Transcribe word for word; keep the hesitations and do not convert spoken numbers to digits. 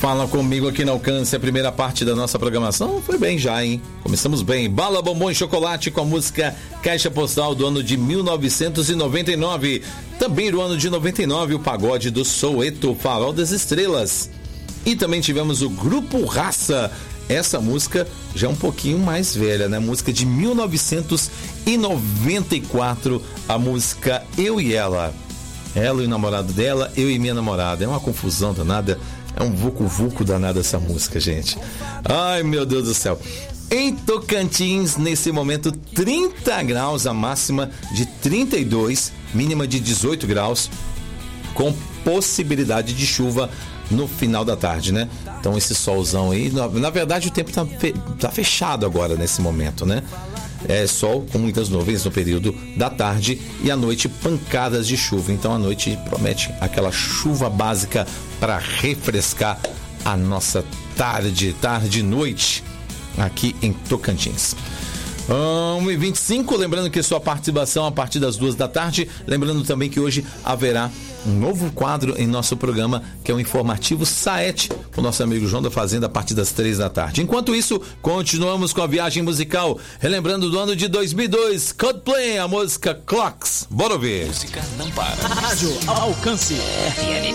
Fala comigo aqui no Alcance, a primeira parte da nossa programação foi bem já, hein? Começamos bem. Bala, bombom e chocolate com a música Caixa Postal do ano de mil novecentos e noventa e nove. Também do ano de noventa e nove, o pagode do Soweto, Farol das Estrelas. E também tivemos o Grupo Raça. Essa música já é um pouquinho mais velha, né? Música de mil novecentos e noventa e quatro, a música Eu e Ela. Ela e o namorado dela, eu e minha namorada. É uma confusão danada. É um vucu-vucu danado essa música, gente. Ai, meu Deus do céu. Em Tocantins, nesse momento, trinta graus, a máxima de trinta e dois, mínima de dezoito graus, com possibilidade de chuva no final da tarde, né? Então esse solzão aí, na, na verdade o tempo tá, fe, tá fechado agora nesse momento, né? É sol com muitas nuvens no período da tarde e à noite pancadas de chuva. Então a noite promete aquela chuva básica para refrescar a nossa tarde, tarde e noite aqui em Tocantins. um e vinte e cinco, lembrando que sua participação a partir das duas da tarde. Lembrando também que hoje haverá um novo quadro em nosso programa, que é o Informativo Saete, com o nosso amigo João da Fazenda, a partir das três da tarde. Enquanto isso, continuamos com a viagem musical, relembrando do ano de dois mil e dois, Coldplay, a música Clocks. Bora ouvir. Música não para. Rádio Alcance. F M